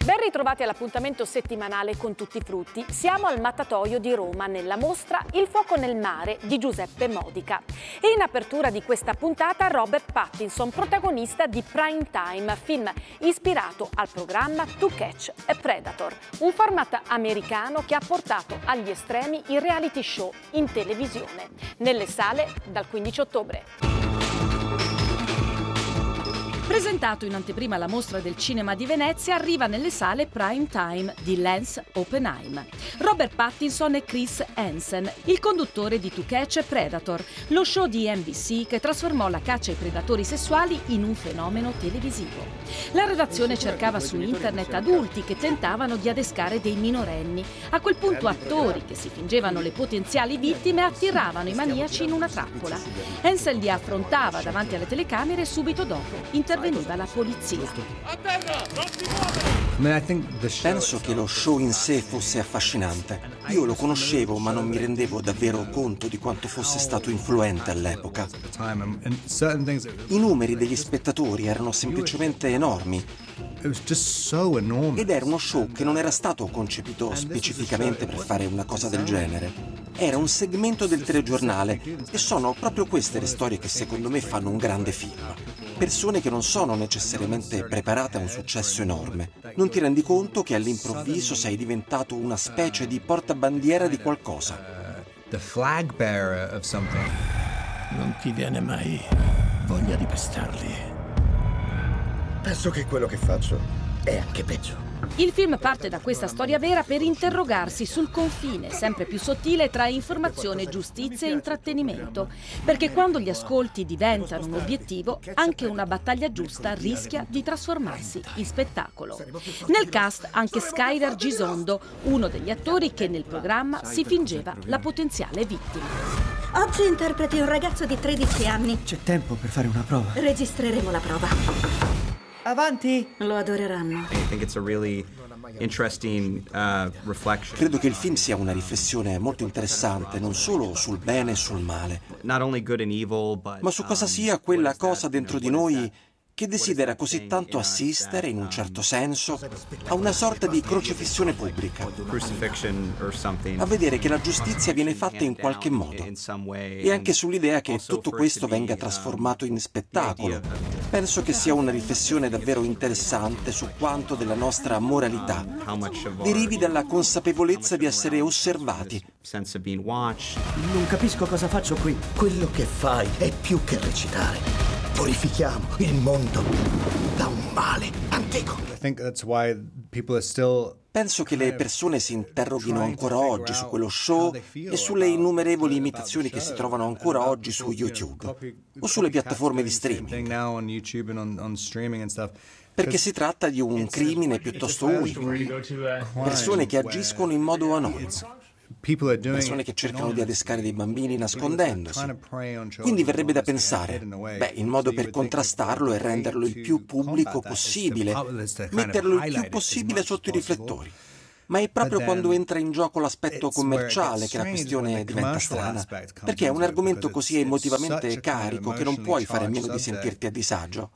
Ben ritrovati all'appuntamento settimanale con Tutti i frutti. Siamo al Mattatoio di Roma nella mostra Il fuoco nel mare di Giuseppe Modica. E in apertura di questa puntata Robert Pattinson, protagonista di Prime Time, film ispirato al programma To Catch a Predator, un format americano che ha portato agli estremi il reality show in televisione. Nelle sale dal 15 ottobre. Presentato in anteprima alla Mostra del Cinema di Venezia, arriva nelle sale Prime Time di Lance Oppenheim. Robert Pattinson e Chris Hansen, il conduttore di To Catch a Predator, lo show di NBC che trasformò la caccia ai predatori sessuali in un fenomeno televisivo. La redazione cercava su internet adulti che tentavano di adescare dei minorenni. A quel punto attori che si fingevano le potenziali vittime attiravano i maniaci in una trappola. Hansen li affrontava davanti alle telecamere e subito dopo interveniva la polizia. Penso che lo show in sé fosse affascinante. Io lo conoscevo, ma non mi rendevo davvero conto di quanto fosse stato influente all'epoca. I numeri degli spettatori erano semplicemente enormi. Ed era uno show che non era stato concepito specificamente per fare una cosa del genere. Era un segmento del telegiornale e sono proprio queste le storie che secondo me fanno un grande film. Persone che non sono necessariamente preparate a un successo enorme. Non ti rendi conto che all'improvviso sei diventato una specie di portabandiera di qualcosa. The flag bearer of something. Non ti viene mai voglia di pestarli? Penso che quello che faccio è anche peggio. Il film parte da questa storia vera per interrogarsi sul confine sempre più sottile tra informazione, giustizia e intrattenimento. Perché quando gli ascolti diventano un obiettivo, anche una battaglia giusta rischia di trasformarsi in spettacolo. Nel cast anche Skyler Gisondo, uno degli attori che nel programma si fingeva la potenziale vittima. Oggi interpreti un ragazzo di 13 anni. C'è tempo per fare una prova. Registreremo la prova. Avanti! Lo adoreranno. Credo che il film sia una riflessione molto interessante, non solo sul bene e sul male, ma su cosa sia quella cosa dentro di noi che desidera così tanto assistere, in un certo senso, a una sorta di crocifissione pubblica, a vedere che la giustizia viene fatta in qualche modo, e anche sull'idea che tutto questo venga trasformato in spettacolo. Penso che sia una riflessione davvero interessante su quanto della nostra moralità derivi dalla consapevolezza di essere osservati. Non capisco cosa faccio qui. Quello che fai è più che recitare. Purifichiamo il mondo da un male antico. Penso che le persone si interroghino ancora oggi su quello show e sulle innumerevoli imitazioni che si trovano ancora oggi su YouTube o sulle piattaforme di streaming. Perché si tratta di un crimine piuttosto unico. Persone che agiscono in modo anonimo. Persone che cercano di adescare dei bambini nascondendosi. Quindi verrebbe da pensare, il modo per contrastarlo è renderlo il più pubblico possibile, metterlo il più possibile sotto i riflettori. Ma è proprio quando entra in gioco l'aspetto commerciale che la questione diventa strana, perché è un argomento così emotivamente carico che non puoi fare a meno di sentirti a disagio.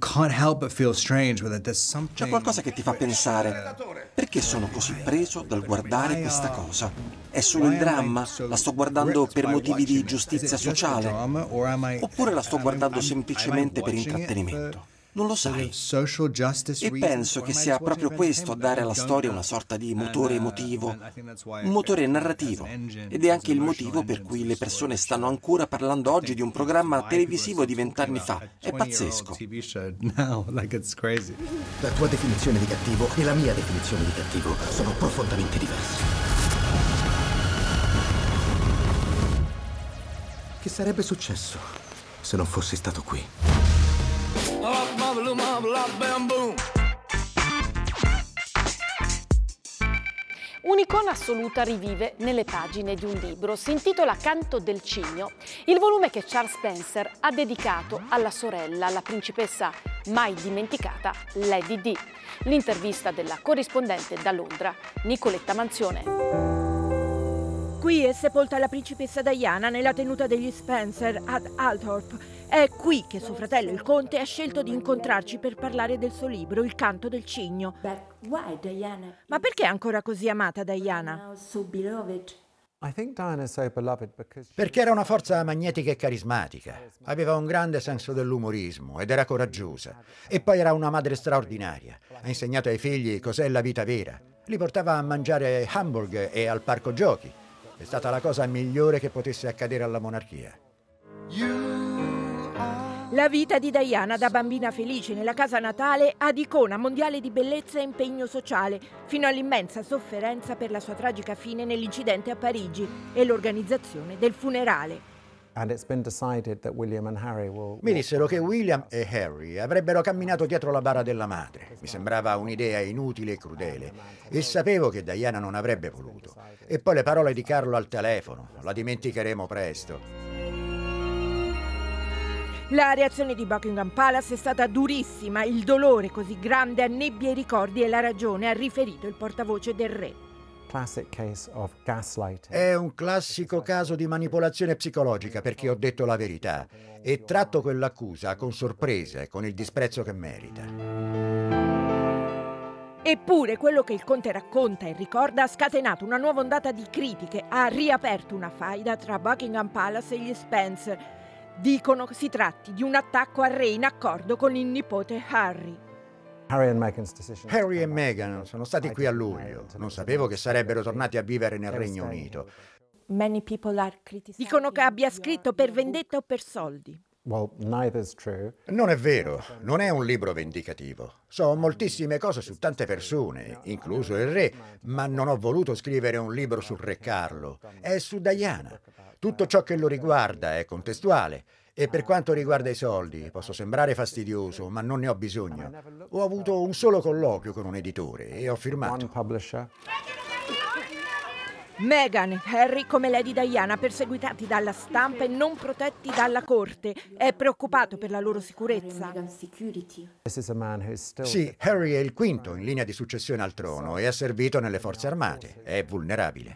C'è qualcosa che ti fa pensare, perché sono così preso dal guardare questa cosa? È solo il dramma? La sto guardando per motivi di giustizia sociale? Oppure la sto guardando semplicemente per intrattenimento? Non lo sai. E penso che sia proprio questo a dare alla storia una sorta di motore emotivo, un motore narrativo. Ed è anche il motivo per cui le persone stanno ancora parlando oggi di un programma televisivo di 20 anni fa. È pazzesco. La tua definizione di cattivo e la mia definizione di cattivo sono profondamente diverse. Che sarebbe successo se non fossi stato qui? Un'icona assoluta rivive nelle pagine di un libro. Si intitola Canto del Cigno, il volume che Charles Spencer ha dedicato alla sorella, la principessa mai dimenticata, Lady Di. L'intervista della corrispondente da Londra, Nicoletta Manzione. Qui è sepolta la principessa Diana nella tenuta degli Spencer ad Althorp. È qui che suo fratello il conte ha scelto di incontrarci per parlare del suo libro Il canto del cigno. Ma perché è ancora così amata Diana? Perché era una forza magnetica e carismatica, aveva un grande senso dell'umorismo ed era coraggiosa. E poi era una madre straordinaria. Ha insegnato ai figli cos'è la vita vera. Li portava a mangiare hamburger e al parco giochi. È stata la cosa migliore che potesse accadere alla monarchia. La vita di Diana da bambina felice nella casa natale ad icona mondiale di bellezza e impegno sociale, fino all'immensa sofferenza per la sua tragica fine nell'incidente a Parigi e l'organizzazione del funerale. Mi dissero che William e Harry avrebbero camminato dietro la bara della madre. Mi sembrava un'idea inutile e crudele e sapevo che Diana non avrebbe voluto. E poi le parole di Carlo al telefono, la dimenticheremo presto. La reazione di Buckingham Palace è stata durissima, il dolore così grande annebbia i ricordi e la ragione, ha riferito il portavoce del re. È un classico caso di manipolazione psicologica perché ho detto la verità e tratto quell'accusa con sorpresa e con il disprezzo che merita. Eppure quello che il conte racconta e ricorda ha scatenato una nuova ondata di critiche, ha riaperto una faida tra Buckingham Palace e gli Spencer. Dicono che si tratti di un attacco al re in accordo con il nipote Harry. Harry e Meghan sono stati qui a luglio. Non sapevo che sarebbero tornati a vivere nel Regno Unito. Dicono che abbia scritto per vendetta o per soldi. Non è vero, non è un libro vendicativo. So moltissime cose su tante persone, incluso il re, ma non ho voluto scrivere un libro sul re Carlo. È su Diana. Tutto ciò che lo riguarda è contestuale. E per quanto riguarda i soldi, posso sembrare fastidioso, ma non ne ho bisogno. Ho avuto un solo colloquio con un editore e ho firmato. Meghan e Harry, come Lady Diana, perseguitati dalla stampa e non protetti dalla corte. È preoccupato per la loro sicurezza. Sì, Harry è il quinto in linea di successione al trono e ha servito nelle forze armate. È vulnerabile.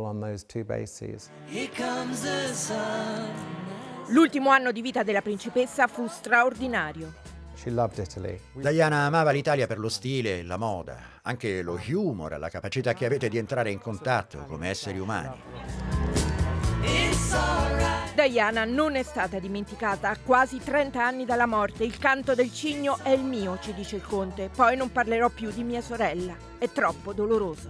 L'ultimo anno di vita della principessa fu straordinario. Diana amava l'Italia per lo stile e la moda, anche lo humor, la capacità che avete di entrare in contatto come esseri umani. Diana non è stata dimenticata a quasi 30 anni dalla morte. Il canto del cigno è il mio, ci dice il conte. Poi non parlerò più di mia sorella. È troppo doloroso.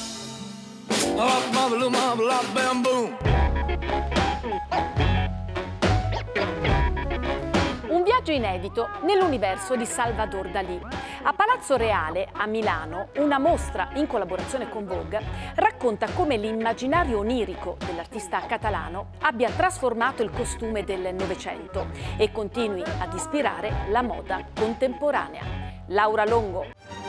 Un viaggio inedito nell'universo di Salvador Dalì. A Palazzo Reale, a Milano, una mostra in collaborazione con Vogue racconta come l'immaginario onirico dell'artista catalano abbia trasformato il costume del Novecento e continui ad ispirare la moda contemporanea. Laura Longo.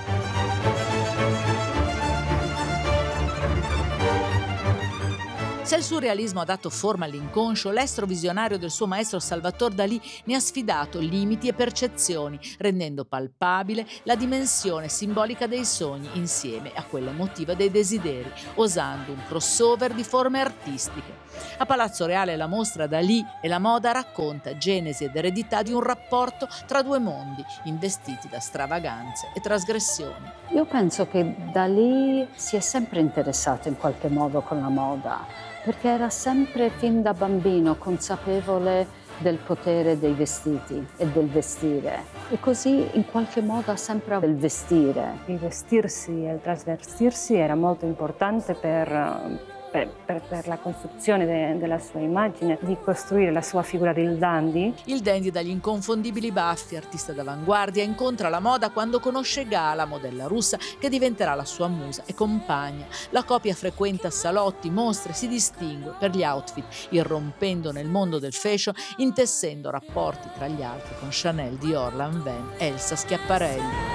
Se il surrealismo ha dato forma all'inconscio, l'estro visionario del suo maestro Salvador Dalì ne ha sfidato limiti e percezioni, rendendo palpabile la dimensione simbolica dei sogni insieme a quella emotiva dei desideri, osando un crossover di forme artistiche. A Palazzo Reale la mostra Dalì e la moda racconta genesi ed eredità di un rapporto tra due mondi, investiti da stravaganze e trasgressioni. Io penso che Dalì si è sempre interessato in qualche modo con la moda, perché era sempre fin da bambino consapevole del potere dei vestiti e del vestire. E così in qualche modo ha sempre il vestire. Il vestirsi e il trasvestirsi era molto importante per la costruzione della sua immagine, di costruire la sua figura del dandy. Il dandy dagli inconfondibili baffi, artista d'avanguardia, incontra la moda quando conosce Gala, modella russa che diventerà la sua musa e compagna. La coppia frequenta salotti, mostre, si distingue per gli outfit, irrompendo nel mondo del fashion, intessendo rapporti tra gli altri con Chanel, Dior, Lanvin, Elsa Schiaparelli.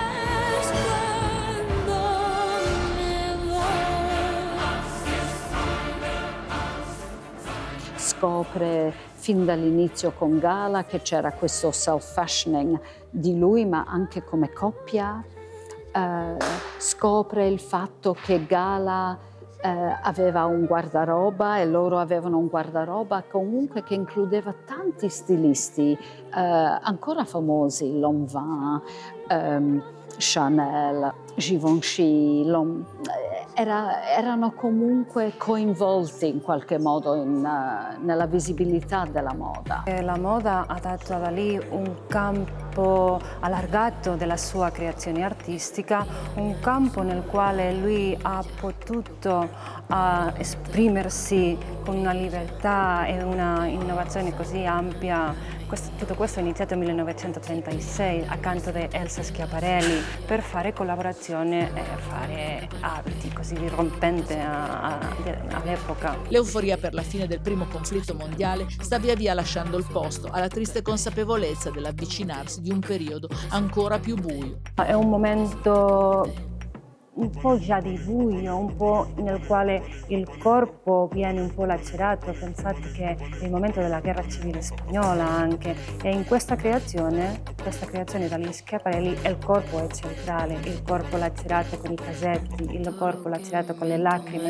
Scopre fin dall'inizio con Gala che c'era questo self-fashioning di lui, ma anche come coppia. Scopre il fatto che Gala aveva un guardaroba e loro avevano un guardaroba comunque che includeva tanti stilisti ancora famosi, Lanvin, Chanel, Givenchy, erano comunque coinvolti in qualche modo nella visibilità della moda. La moda ha dato a Dalì un campo allargato della sua creazione artistica, un campo nel quale lui ha potuto esprimersi con una libertà e una innovazione così ampia. Tutto questo è iniziato nel 1936 accanto a Elsa Schiaparelli per fare collaborazione e fare abiti così dirompente all'epoca. L'euforia per la fine del primo conflitto mondiale sta via via lasciando il posto alla triste consapevolezza dell'avvicinarsi di un periodo ancora più buio. È un momento un po' già di buio, un po' nel quale il corpo viene un po' lacerato. Pensate che è il momento della guerra civile spagnola anche, e in questa creazione dagli Schiaparelli, il corpo è centrale, il corpo lacerato con i casetti, il corpo lacerato con le lacrime.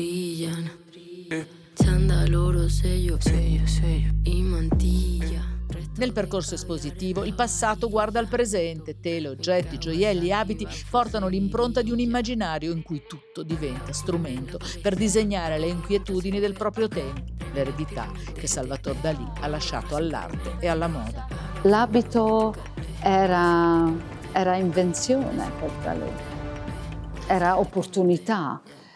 Nel percorso espositivo il passato guarda al presente, tele, oggetti, gioielli, abiti portano l'impronta di un immaginario in cui tutto diventa strumento per disegnare le inquietudini del proprio tempo, l'eredità che Salvador Dalì ha lasciato all'arte e alla moda. L'abito era invenzione per Dalì, era opportunità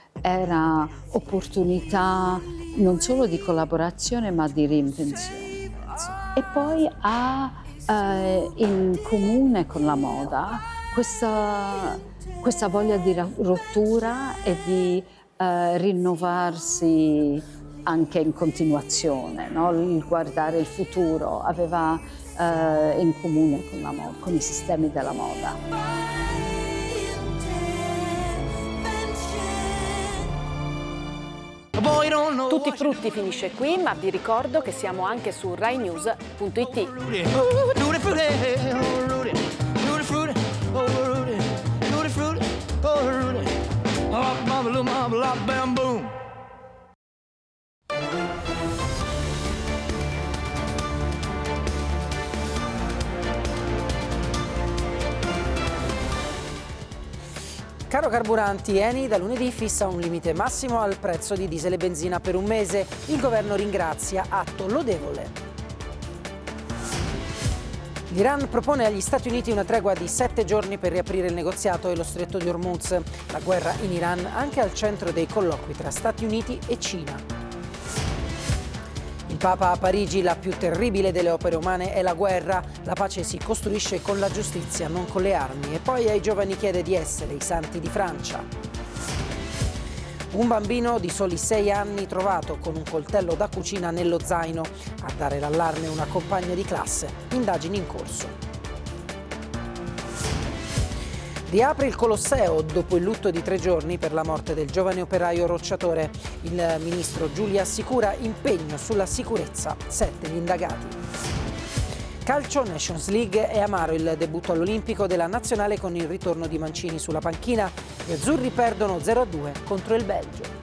non solo di collaborazione ma di reinvenzione. E poi ha in comune con la moda questa voglia di rottura e di rinnovarsi anche in continuazione, no? Il guardare il futuro aveva in comune con la moda, con i sistemi della moda. Tutti frutti finisce qui, ma vi ricordo che siamo anche su RaiNews.it. Caro carburanti, Eni da lunedì fissa un limite massimo al prezzo di diesel e benzina per un mese. Il governo ringrazia, atto lodevole. L'Iran propone agli Stati Uniti una tregua di 7 giorni per riaprire il negoziato e lo stretto di Hormuz. La guerra in Iran anche al centro dei colloqui tra Stati Uniti e Cina. Il Papa a Parigi: la più terribile delle opere umane è la guerra. La pace si costruisce con la giustizia, non con le armi. E poi ai giovani chiede di essere i santi di Francia. Un bambino di soli 6 anni trovato con un coltello da cucina nello zaino. A dare l'allarme una compagna di classe. Indagini in corso. Riapre il Colosseo dopo il lutto di 3 giorni per la morte del giovane operaio rocciatore. Il ministro Giulia assicura impegno sulla sicurezza. 7 gli indagati. Calcio, Nations League, è amaro il debutto all'Olimpico della nazionale con il ritorno di Mancini sulla panchina. Gli azzurri perdono 0-2 contro il Belgio.